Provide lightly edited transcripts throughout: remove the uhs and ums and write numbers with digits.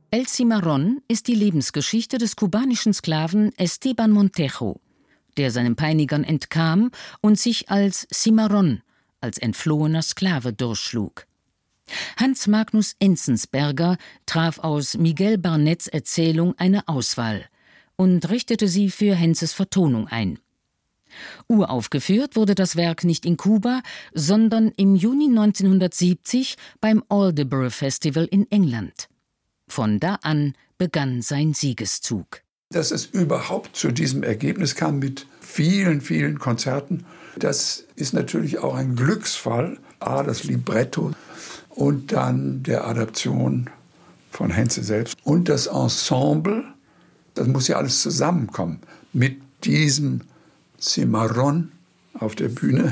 El Cimarrón ist die Lebensgeschichte des kubanischen Sklaven Esteban Montejo, der seinen Peinigern entkam und sich als Cimarrón, als entflohener Sklave durchschlug. Hans Magnus Enzensberger traf aus Miguel Barnetts Erzählung eine Auswahl und richtete sie für Henzes Vertonung ein. Uraufgeführt wurde das Werk nicht in Kuba, sondern im Juni 1970 beim Aldeburgh Festival in England. Von da an begann sein Siegeszug. Dass es überhaupt zu diesem Ergebnis kam mit vielen, vielen Konzerten, das ist natürlich auch ein Glücksfall. Das Libretto und dann der Adaption von Henze selbst. Und das Ensemble, das muss ja alles zusammenkommen mit diesem Cimarrón auf der Bühne.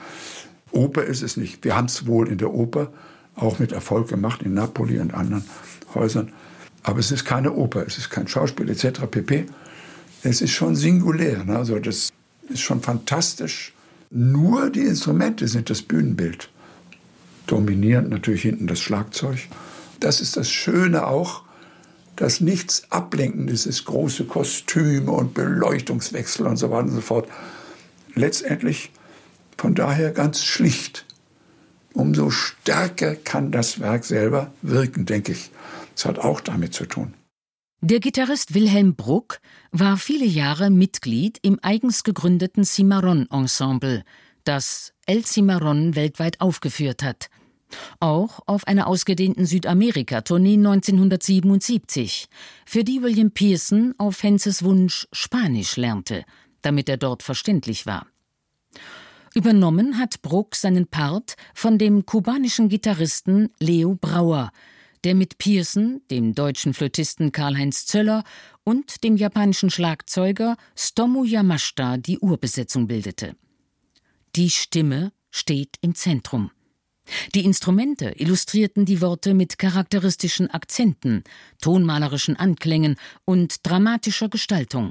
Oper ist es nicht. Wir haben es wohl in der Oper auch mit Erfolg gemacht, in Napoli und anderen Häusern. Aber es ist keine Oper, es ist kein Schauspiel etc. pp. Es ist schon singulär. Ne? Also das ist schon fantastisch. Nur die Instrumente sind das Bühnenbild. Dominierend natürlich hinten das Schlagzeug. Das ist das Schöne auch, dass nichts Ablenkendes ist, große Kostüme und Beleuchtungswechsel und so weiter und so fort. Letztendlich von daher ganz schlicht. Umso stärker kann das Werk selber wirken, denke ich. Das hat auch damit zu tun. Der Gitarrist Wilhelm Bruck war viele Jahre Mitglied im eigens gegründeten Cimarrón-Ensemble, das El Cimarrón weltweit aufgeführt hat. Auch auf einer ausgedehnten Südamerika-Tournee 1977, für die William Pearson auf Henzes Wunsch Spanisch lernte, damit er dort verständlich war. Übernommen hat Bruck seinen Part von dem kubanischen Gitarristen Leo Brauer, der mit Pearson, dem deutschen Flötisten Karl-Heinz Zöller und dem japanischen Schlagzeuger Stomu Yamashita die Urbesetzung bildete. Die Stimme steht im Zentrum. Die Instrumente illustrierten die Worte mit charakteristischen Akzenten, tonmalerischen Anklängen und dramatischer Gestaltung.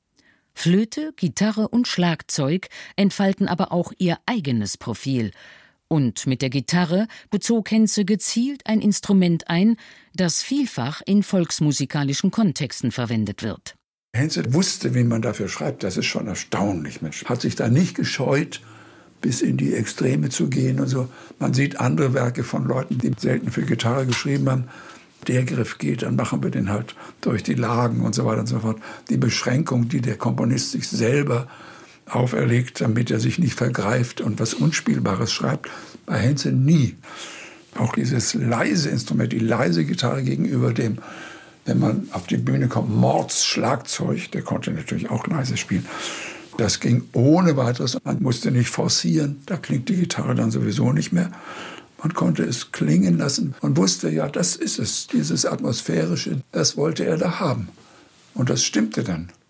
Flöte, Gitarre und Schlagzeug entfalten aber auch ihr eigenes Profil. Und mit der Gitarre bezog Henze gezielt ein Instrument ein, das vielfach in volksmusikalischen Kontexten verwendet wird. Henze wusste, wie man dafür schreibt. Das ist schon erstaunlich. Mensch. Hat sich da nicht gescheut, bis in die Extreme zu gehen und so. Man sieht andere Werke von Leuten, die selten für Gitarre geschrieben haben. Der Griff geht, dann machen wir den halt durch die Lagen und so weiter und so fort. Die Beschränkung, die der Komponist sich selber auferlegt, damit er sich nicht vergreift und was Unspielbares schreibt, bei Henze nie. Auch dieses leise Instrument, die leise Gitarre gegenüber dem, wenn man auf die Bühne kommt, Mordsschlagzeug, der konnte natürlich auch leise spielen. Das ging ohne weiteres, man musste nicht forcieren, da klingt die Gitarre dann sowieso nicht mehr. Man konnte es klingen lassen und wusste, ja, das ist es, dieses Atmosphärische, das wollte er da haben. Und das stimmte dann.